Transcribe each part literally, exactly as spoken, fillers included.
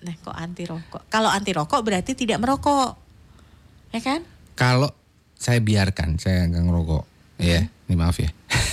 Nah, kok anti rokok? Kalau anti rokok berarti tidak merokok, ya kan? Kalau saya biarkan, saya nggak ngerokok, hmm. ya, ini maaf ya.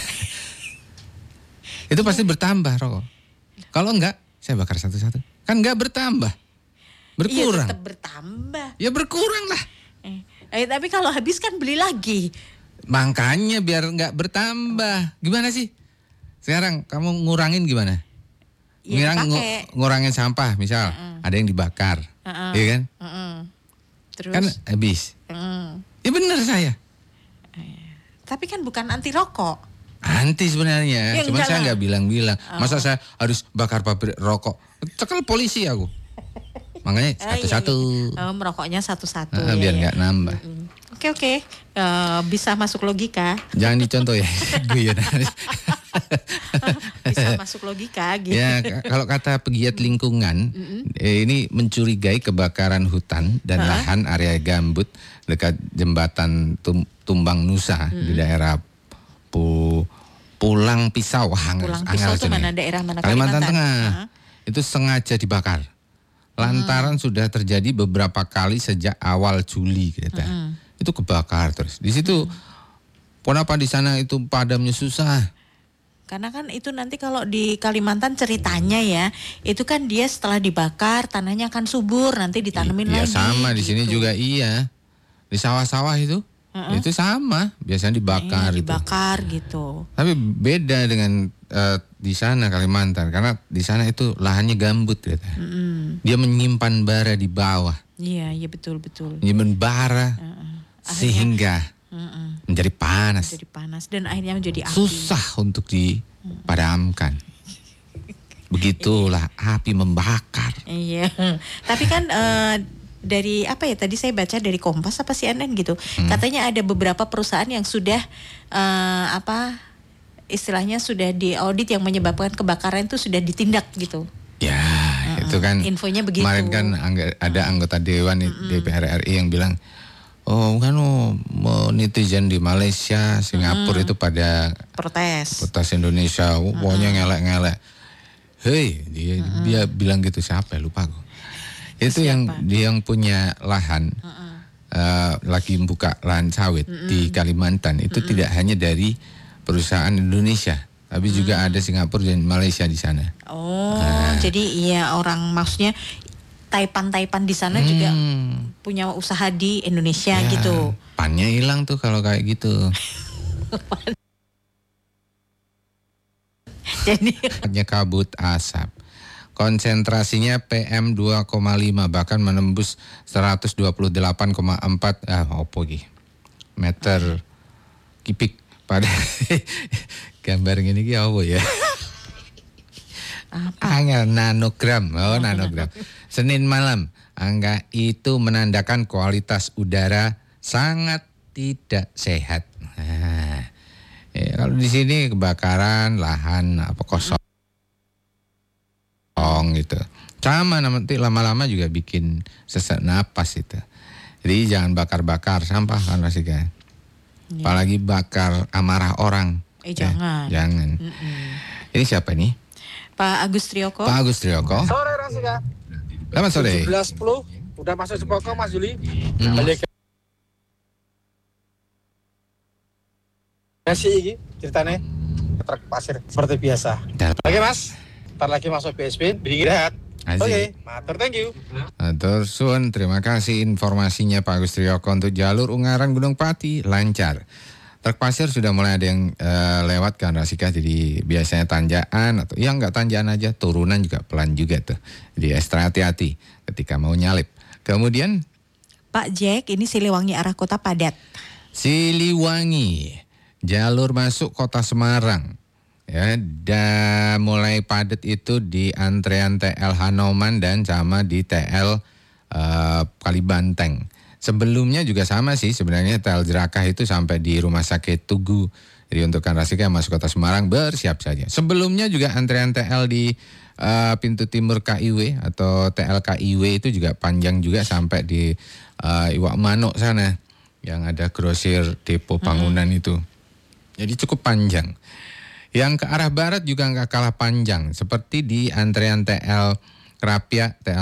Itu pasti bertambah rokok. Kalau enggak, saya bakar satu-satu. Kan enggak bertambah, berkurang. Iya, tetap bertambah. Ya berkurang lah. Eh, eh, tapi kalau habis kan beli lagi. Makanya biar enggak bertambah. Gimana sih? Sekarang kamu ngurangin gimana? Ya, Ngurang, ngurangin sampah misal, uh-uh. ada yang dibakar, uh-uh. iya kan? Uh-uh. Terus? Kan habis. Uh-uh. Ya benar saya. Uh, tapi kan bukan anti rokok. Anti sebenarnya, ya, cuma saya nggak bilang-bilang. Oh. Masa saya harus bakar pabrik rokok? Cekel polisi aku. Makanya satu-satu. Oh, iya, iya. Oh, merokoknya satu-satu. Uh, ya, biar nggak ya. nambah. Mm-mm. Oke oke, uh, bisa masuk logika. Jangan dicontoh ya, guyon. Bisa masuk logika gitu. Ya, kalau kata pegiat lingkungan, eh, ini mencurigai kebakaran hutan dan huh? lahan area gambut dekat jembatan tum, Tumbang Nusa hmm. di daerah Pu, Pulang Pisau. Pulang Pisau itu mana daerah mana? Kalimantan, Kalimantan Tengah. Uh-huh. Itu sengaja dibakar. Lantaran hmm. sudah terjadi beberapa kali sejak awal Juli kita. Hmm. Itu kebakar terus. Di situ hmm. kenapa di sana itu padamnya susah? Karena kan itu nanti kalau di Kalimantan ceritanya ya, itu kan dia setelah dibakar tanahnya akan subur, nanti ditanemin I, lagi. Iya sama di gitu. sini juga iya. Di sawah-sawah itu, uh-uh. itu sama, biasanya dibakar. Nah, dibakar itu. gitu. Tapi beda dengan uh, di sana Kalimantan, karena di sana itu lahannya gambut gitu. Mm-hmm. Dia menyimpan bara di bawah. Iya, iya betul betul. Menyimpan bara uh-uh. sehingga Mm-mm. menjadi panas, menjadi panas dan akhirnya menjadi api. Susah untuk dipadamkan. Begitulah api membakar. Iya. Tapi kan uh, dari apa ya tadi saya baca dari Kompas apa C N N gitu, hmm. katanya ada beberapa perusahaan yang sudah uh, apa istilahnya sudah diaudit yang menyebabkan kebakaran itu sudah ditindak gitu. Ya, uh-uh. itu kan. Infonya begitu. Kemarin kan angg- ada anggota Dewan uh-uh. D P R R I yang bilang. Oh kan oh, netizen di Malaysia, Singapura hmm. itu pada protes. Protes Indonesia, oh, hmm. pokoknya ngelek-ngelek. Hei, dia, hmm. dia bilang gitu siapa ya lupa aku. Itu siapa? yang dia yang punya lahan, hmm. uh, lagi buka lahan sawit hmm. di Kalimantan itu hmm. tidak hanya dari perusahaan Indonesia, tapi hmm. juga ada Singapura dan Malaysia di sana. Oh, nah. Jadi iya orang maksudnya Taipan-Taipan di sana hmm. juga punya usaha di Indonesia ya, gitu. Pannya hilang tuh kalau kayak gitu. Jadi hanya kabut asap. Konsentrasinya P M dua koma lima bahkan menembus seratus dua puluh delapan koma empat ah opo iki. Meter kipik pada gambar ini ki apa ya? Angka nanogram, oh nanogram. Senin malam, angka itu menandakan kualitas udara sangat tidak sehat. Nah, ya, kalau di sini kebakaran lahan apa kosong gitu, sama nanti lama-lama juga bikin sesak napas itu. Jadi jangan bakar-bakar sampah kan Rasika. Ya. Apalagi bakar amarah orang. Eh ya, jangan. Jangan. Mm-mm. Ini siapa nih? Pak Agus Trioko. Pak Agus Trioko. Sore Rasika. Selamat sore. tujuh belas sepuluh udah masuk Sepoko Mas Juli. Hmm. Balik. Nasi iki ceritanya truk pasir seperti biasa. Oke Mas, ntar lagi masuk P S B, beristirahat. Oke, okay, matur thank you. Matur suwun, terima kasih informasinya Pak Agus Trioko. Untuk jalur Ungaran Gunung Pati lancar. Truk pasir sudah mulai ada yang uh, lewat kan Rasika, jadi biasanya tanjakan atau ya nggak tanjakan aja, turunan juga pelan juga tuh. Jadi ekstra hati-hati ketika mau nyalip. Kemudian Pak Jack, ini Siliwangi arah kota padat. Siliwangi, jalur masuk kota Semarang. Ya, dan mulai padat itu di antrean T L Hanoman dan sama di T L uh, Kalibanteng. Sebelumnya juga sama sih sebenarnya T L Jerakah itu sampai di Rumah Sakit Tugu. Jadi untuk kan Rasika yang masuk kota Semarang bersiap saja. Sebelumnya juga antrean T L di uh, pintu timur K I W atau T L K I W itu juga panjang juga sampai di uh, Iwak Manuk sana yang ada grosir depo bangunan hmm. itu. Jadi cukup panjang. Yang ke arah barat juga nggak kalah panjang seperti di antrean T L Krapia, T L